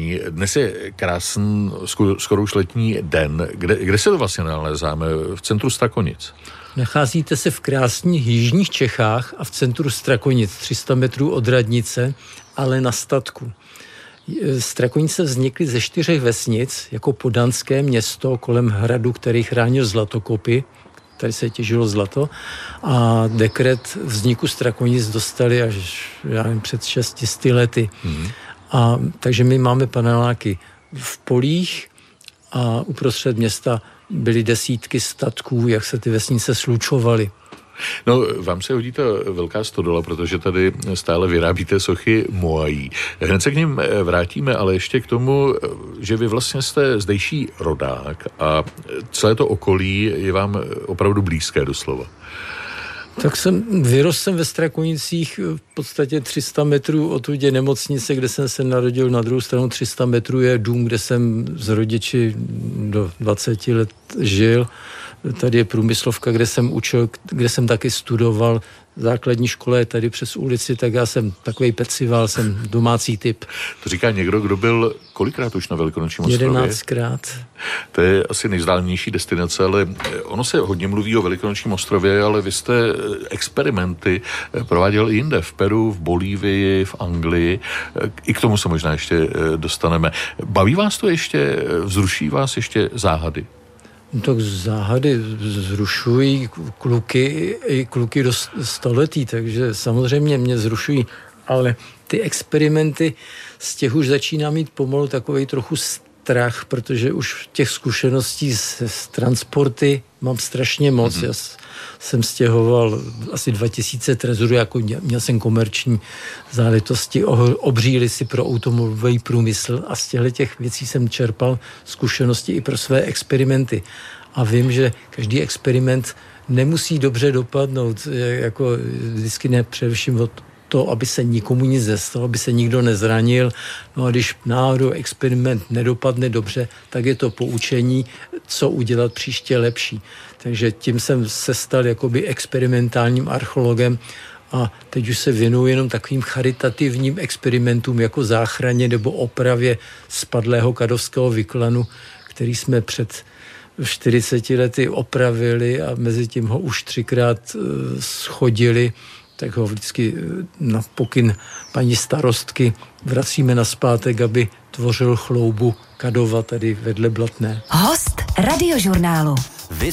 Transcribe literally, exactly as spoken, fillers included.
paní. Dnes je krásný, skoro už letní den. Kde, kde se to vlastně nalézáme? V centru Strakonic. Nacházíte se v krásných jižních Čechách a v centru Strakonic, tři sta metrů od radnice, ale na statku. Strakonice vznikly ze čtyřech vesnic jako poddanské město kolem hradu, který chránil zlatokopy. Tady se těžilo zlato a dekret vzniku Strakonic dostali až já nevím, před šesti sty lety. Hmm. A takže my máme paneláky v polích a uprostřed města byly desítky statků, jak se ty vesnice slučovaly. No, vám se hodí ta velká stodola, protože tady stále vyrábíte sochy Moai. Hned se k ním vrátíme, ale ještě k tomu, že vy vlastně jste zdejší rodák a celé to okolí je vám opravdu blízké doslova. Tak jsem, vyrostl jsem ve Strakonicích v podstatě tři sta metrů odtud je nemocnice, kde jsem se narodil, na druhou stranu tři sta metrů je dům, kde jsem s rodiči do dvaceti let žil. Tady je průmyslovka, kde jsem učil, kde jsem taky studoval. Základní škole je tady přes ulici, tak já jsem takovej pecival, jsem domácí typ. To říká někdo, kdo byl kolikrát už na Velikonočním ostrově? Jedenáctkrát. To je asi nejvzdálenější destinace, ale ono se hodně mluví o Velikonočním ostrově, ale vy jste experimenty prováděl i jinde, v Peru, v Bolívii, v Anglii. I k tomu se možná ještě dostaneme. Baví vás to ještě, vzruší vás ještě záhady? No tak záhady zrušují kluky, i kluky do století, takže samozřejmě mě zrušují, ale ty experimenty z těch už začíná mít pomalu takovej trochu strach, protože už těch zkušeností s, s transporty mám strašně moc. Mm-hmm. Já jsem stěhoval asi dva tisíce trezorů, jako měl jsem komerční záležitosti, obří lisy pro automobilový průmysl a z těchto těch věcí jsem čerpal zkušenosti i pro své experimenty. A vím, že každý experiment nemusí dobře dopadnout, jako vždycky ne především od to, aby se nikomu nic nestalo, aby se nikdo nezranil. No a když náhodou experiment nedopadne dobře, tak je to poučení, co udělat příště lepší. Takže tím jsem se stal jakoby experimentálním archeologem a teď už se věnuju jenom takovým charitativním experimentům jako záchraně nebo opravě spadlého kadovského vyklanu, který jsme před čtyřiceti lety opravili a mezi tím ho už třikrát schodili, tak ho vždycky na pokyn paní starostky vracíme nazpátek, aby tvořil chloubu Kadova tady vedle Blatné. Host Radiožurnálu.